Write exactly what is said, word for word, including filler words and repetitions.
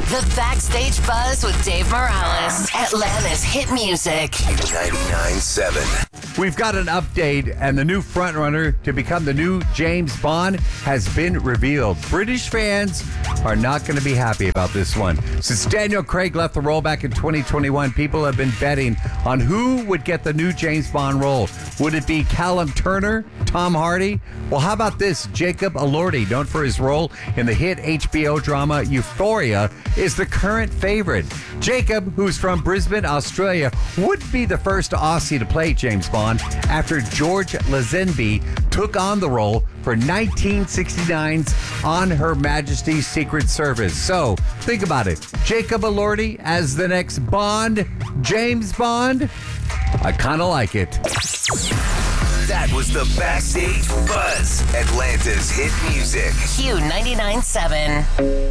The Backstage Buzz with Dave Morales. Atlanta's hit music. ninety-nine point seven. We've got an update, and the new frontrunner to become the new James Bond has been revealed. British fans are not going to be happy about this one. Since Daniel Craig left the role back in twenty twenty-one, people have been betting on who would get the new James Bond role. Would it be Callum Turner, Tom Hardy? Well, how about this? Jacob Elordi, known for his role in the hit H B O drama Euphoria, is the current favorite. Jacob, who's from Brisbane, Australia, would be the first Aussie to play James Bond after George Lazenby took on the role for nineteen sixty-nine's On Her Majesty's Secret Service. So, think about it. Jacob Elordi as the next Bond, James Bond? I kind of like it. That was the Backstage Buzz, Atlanta's hit music. Q ninety-nine point seven.